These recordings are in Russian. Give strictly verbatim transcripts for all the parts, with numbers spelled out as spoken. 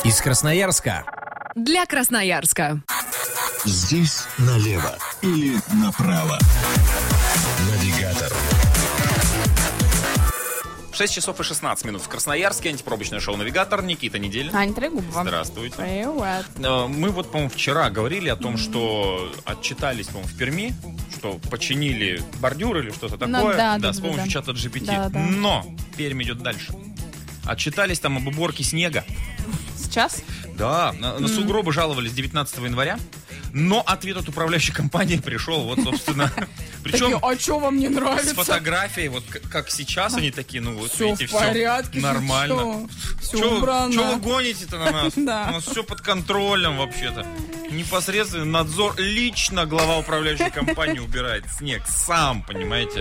Из Красноярска. Для Красноярска. Здесь налево или направо. Навигатор. шесть часов и шестнадцать минут в Красноярске. Антипробочное шоу «Навигатор». Никита Неделин. Аня Трегубова. Здравствуйте. Привет. Мы вот, по-моему, вчера говорили о том, что отчитались, по-моему, в Перми, что починили бордюр или что-то такое. Ну, да, да, да, с да, помощью да. чата джи пи ти. Да, да. Но Пермь идет дальше. Отчитались там об уборке снега. Сейчас? Да, на, на сугробы жаловались девятнадцатого января. Но ответ от управляющей компании пришел, вот, собственно. Причем а что вам не нравится? с фотографией, вот к- как сейчас они такие, ну вот, Все видите, в порядке, все нормально. Все Че убрано. вы гоните-то на нас? Да. У нас все под контролем вообще-то. Непосредственно надзор, лично глава управляющей компании убирает снег сам, понимаете?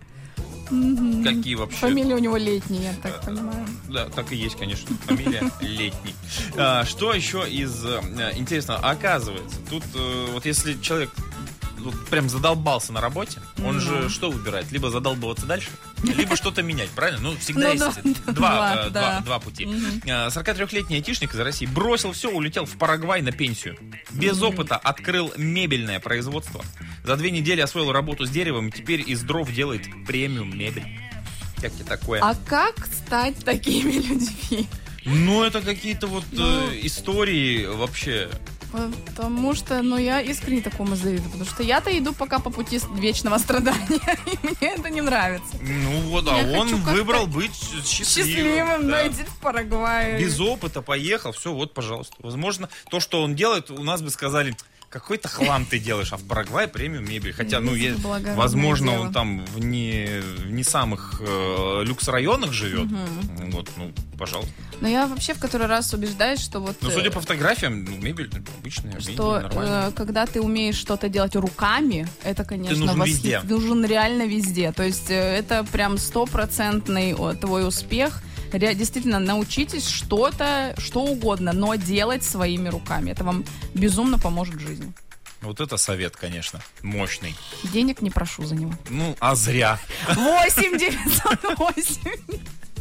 Какие вообще... Фамилия у него Летняя, я так понимаю. Да, так и есть, конечно. Фамилия Летний. А, что еще из э, интересного? Оказывается, тут э, вот если человек вот прям задолбался на работе, он же что выбирает? Либо задолбываться дальше, либо что-то менять, правильно? Ну, всегда Ну, есть да, два, два, э, да. два, два пути. Э, сорокатрёхлетний айтишник из России бросил все, улетел в Парагвай на пенсию. Без опыта открыл мебельное производство. За две недели освоил работу с деревом и теперь из дров делает премиум мебель. Как тебе такое? А как стать такими людьми? Ну, это какие-то вот Ну. э, истории вообще. Потому что, ну, я искренне такому завидую. Потому что я-то иду пока по пути вечного страдания. И мне это не нравится. Ну вот, а Я он хочу как-то выбрал быть счастливым. Счастливым, да. но идти в Парагвай. Без опыта поехал, все, вот, пожалуйста. Возможно, то, что он делает, у нас бы сказали, какой-то хлам ты делаешь, а в Парагвае премиум мебель. Хотя, ну, Видите, есть, благородное возможно, дело. он там в не, в не самых э, люкс-районах живет. Вот, ну, пожалуйста. Но я вообще в который раз убеждаюсь, что вот... Но э, судя по фотографиям, ну, мебель обычная, что нормальная. э, когда ты умеешь что-то делать руками, это, конечно, нужен восхит- везде. нужен реально везде. То есть э, это прям стопроцентный о, твой успех. Ре- действительно, научитесь что-то, что угодно, но делать своими руками. Это вам безумно поможет в жизни. Вот это совет, конечно, мощный. Денег не прошу за него. Ну, а зря. восемь девятьсот восемь.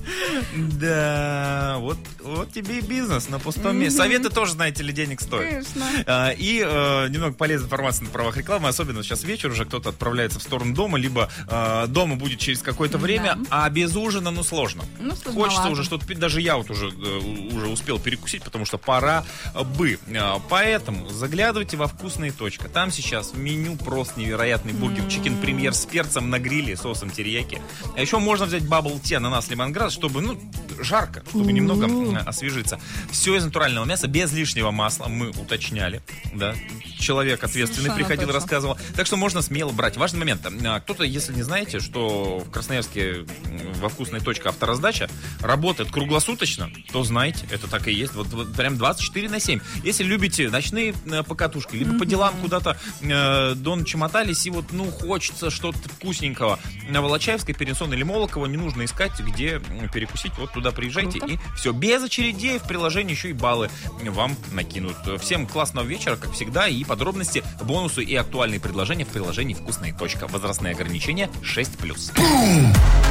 Да, вот, вот тебе и бизнес на пустом месте. Советы тоже, знаете ли, денег стоят. Конечно. А, И э, немного полезной информации на правах рекламы, особенно сейчас вечер, уже кто-то отправляется в сторону дома, либо э, дома будет через какое-то время, а без ужина, ну, сложно. Ну, Хочется сложновато. уже что-то пить, даже я вот уже, э, уже успел перекусить, потому что пора бы. Э, Поэтому заглядывайте во «Вкусные точка». Там сейчас в меню просто невероятный бургер чикен премьер с перцем на гриле, соусом терияки. А еще можно взять бабл ти, ананас, лимонграсс, чтобы, ну, жарко, чтобы немного э, освежиться. Все из натурального мяса, без лишнего масла, мы уточняли, да. Человек ответственный Совершенно приходил, точно. рассказывал. Так что можно смело брать. Важный момент. А, Кто-то, если не знаете, что в Красноярске м, во «Вкусной точке» автораздача работает круглосуточно, то знайте, это так и есть. Вот, вот прям двадцать четыре на семь. Если любите ночные э, покатушки, либо по делам куда-то э, до ночи мотались, и вот, ну, хочется что-то вкусненького. На Волочаевской, Перенсон или Молоково не нужно искать, где м, перекусить. Вот туда приезжайте, Круто. и все. Без очередей в приложении еще и баллы вам накинут. Всем классного вечера, как всегда, и подробности, бонусы и актуальные предложения в приложении «Вкусная точка». Возрастные ограничения шесть плюс.